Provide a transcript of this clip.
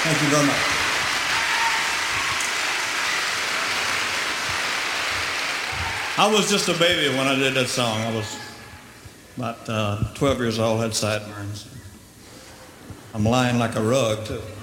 Thank you very much. I was just a baby when I did that song. I was about 12 years old, had sideburns. I'm lying like a rug, too.